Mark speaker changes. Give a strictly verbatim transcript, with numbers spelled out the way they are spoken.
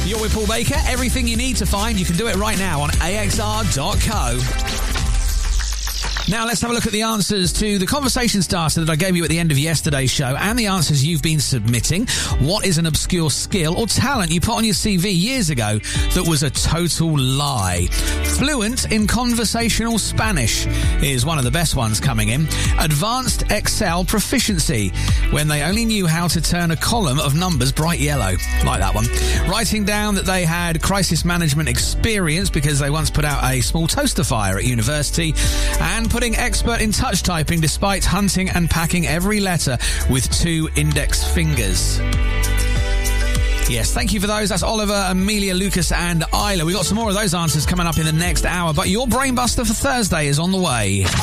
Speaker 1: You're with Paul Baker. Everything you need to find, you can do it right now on A X R dot co. Now let's have a look at the answers to the conversation starter that I gave you at the end of yesterday's show and the answers you've been submitting. What is an obscure skill or talent you put on your C V years ago that was a total lie? Fluent in conversational Spanish is one of the best ones coming in. Advanced Excel proficiency, when they only knew how to turn a column of numbers bright yellow. Like that one. Writing down that they had crisis management experience because they once put out a small toaster fire at university. And putting expert in touch typing despite hunting and packing every letter with two index fingers. Yes, thank you for those. That's Oliver, Amelia, Lucas and Isla. We've got some more of those answers coming up in the next hour, but your Brainbuster for Thursday is on the way.